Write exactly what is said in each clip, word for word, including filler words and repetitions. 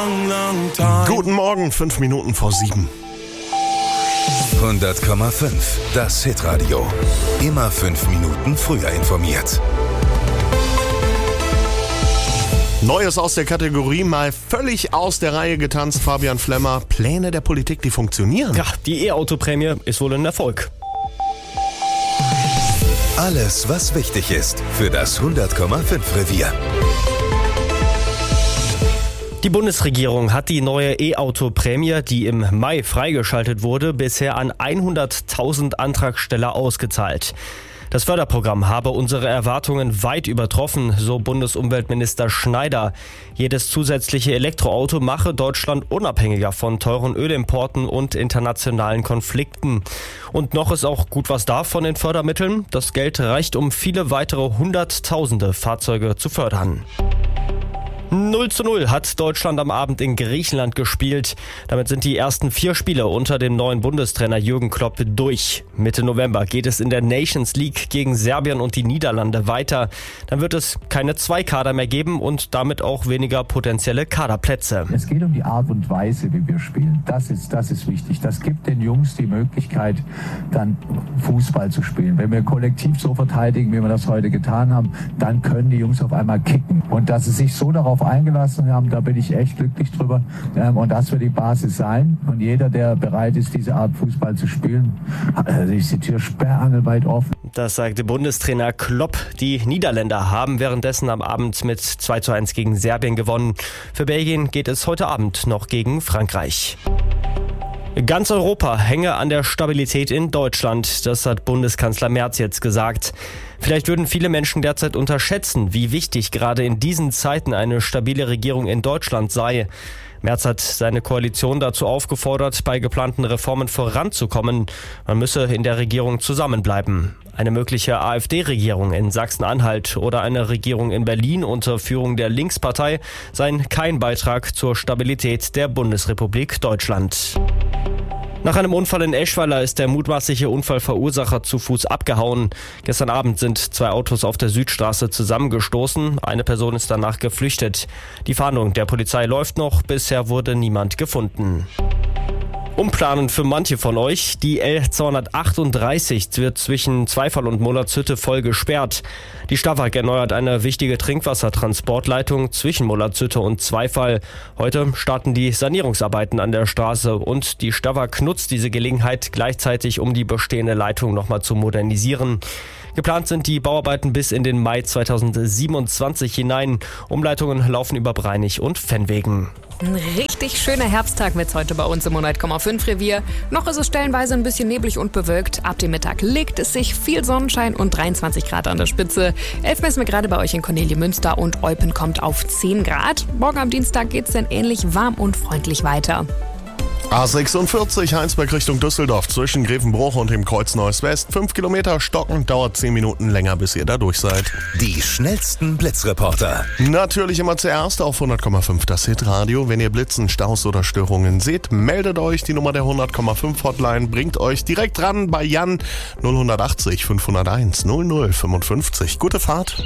long, long time. Guten Morgen, fünf Minuten vor sieben. hundert Komma fünf, das Hitradio. Immer fünf Minuten früher informiert. Neues aus der Kategorie, mal völlig aus der Reihe getanzt. Fabian Flemmer, Pläne der Politik, die funktionieren. Ja, die E-Auto-Prämie ist wohl ein Erfolg. Alles, was wichtig ist für das hundert Komma fünf Revier. Die Bundesregierung hat die neue E-Auto-Prämie, die im Mai freigeschaltet wurde, bisher an hunderttausend Antragsteller ausgezahlt. Das Förderprogramm habe unsere Erwartungen weit übertroffen, so Bundesumweltminister Schneider. Jedes zusätzliche Elektroauto mache Deutschland unabhängiger von teuren Ölimporten und internationalen Konflikten. Und noch ist auch gut was da von den Fördermitteln. Das Geld reicht, um viele weitere Hunderttausende Fahrzeuge zu fördern. null zu null hat Deutschland am Abend in Griechenland gespielt. Damit sind die ersten vier Spiele unter dem neuen Bundestrainer Jürgen Klopp durch. Mitte November geht es in der Nations League gegen Serbien und die Niederlande weiter. Dann wird es keine zwei Kader mehr geben und damit auch weniger potenzielle Kaderplätze. Es geht um die Art und Weise, wie wir spielen. Das ist, das ist wichtig. Das gibt den Jungs die Möglichkeit, dann Fußball zu spielen. Wenn wir kollektiv so verteidigen, wie wir das heute getan haben, dann können die Jungs auf einmal kicken. Und dass sie sich so darauf eingelassen haben, da bin ich echt glücklich drüber. Und das wird die Basis sein. Und jeder, der bereit ist, diese Art Fußball zu spielen, ist die Tür sperrangelweit offen. Das sagte Bundestrainer Klopp. Die Niederländer haben währenddessen am Abend mit zwei zu eins gegen Serbien gewonnen. Für Belgien geht es heute Abend noch gegen Frankreich. Ganz Europa hänge an der Stabilität in Deutschland, das hat Bundeskanzler Merz jetzt gesagt. Vielleicht würden viele Menschen derzeit unterschätzen, wie wichtig gerade in diesen Zeiten eine stabile Regierung in Deutschland sei. Merz hat seine Koalition dazu aufgefordert, bei geplanten Reformen voranzukommen. Man müsse in der Regierung zusammenbleiben. Eine mögliche AfD-Regierung in Sachsen-Anhalt oder eine Regierung in Berlin unter Führung der Linkspartei seien kein Beitrag zur Stabilität der Bundesrepublik Deutschland. Nach einem Unfall in Eschweiler ist der mutmaßliche Unfallverursacher zu Fuß abgehauen. Gestern Abend sind zwei Autos auf der Südstraße zusammengestoßen. Eine Person ist danach geflüchtet. Die Fahndung der Polizei läuft noch. Bisher wurde niemand gefunden. Umplanen für manche von euch. Die L zweihundertachtunddreißig wird zwischen Zweifall und Mullertshütte voll gesperrt. Die Stawag erneuert eine wichtige Trinkwassertransportleitung zwischen Mullertshütte und Zweifall. Heute starten die Sanierungsarbeiten an der Straße und die Stawag nutzt diese Gelegenheit gleichzeitig, um die bestehende Leitung nochmal zu modernisieren. Geplant sind die Bauarbeiten bis in den Mai zweitausendsiebenundzwanzig hinein. Umleitungen laufen über Breinig und Fennwegen. Ein richtig schöner Herbsttag wird's heute bei uns im hundert Komma fünf Revier. Noch ist es stellenweise ein bisschen neblig und bewölkt. Ab dem Mittag legt es sich, viel Sonnenschein und dreiundzwanzig Grad an der Spitze. elf messen wir gerade bei euch in Cornelimünster und Eupen kommt auf zehn Grad. Morgen am Dienstag geht's dann ähnlich warm und freundlich weiter. A sechsundvierzig Heinsberg Richtung Düsseldorf zwischen Grevenbruch und dem Kreuz Neuss West. Fünf Kilometer stocken, dauert zehn Minuten länger, bis ihr da durch seid. Die schnellsten Blitzreporter. Natürlich immer zuerst auf hundert Komma fünf das Hitradio. Wenn ihr Blitzen, Staus oder Störungen seht, meldet euch. Die Nummer der hundert Komma fünf Hotline bringt euch direkt ran bei Jan null achtzig fünfhunderteins null null fünfundfünfzig. Gute Fahrt.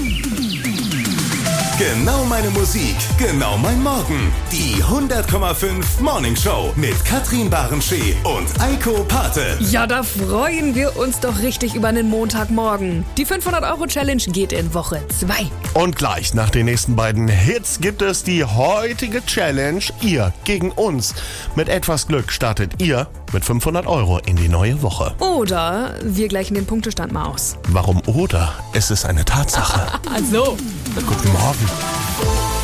Genau meine Musik, genau mein Morgen. Die hundert Komma fünf Morning Show mit Katrin Barenschee und Eiko Pate. Ja, da freuen wir uns doch richtig über einen Montagmorgen. Die fünfhundert-Euro-Challenge geht in Woche zwei. Und gleich nach den nächsten beiden Hits gibt es die heutige Challenge. Ihr gegen uns. Mit etwas Glück startet ihr mit fünfhundert Euro in die neue Woche. Oder wir gleichen den Punktestand mal aus. Warum oder? Es ist eine Tatsache. Also. Guten Morgen.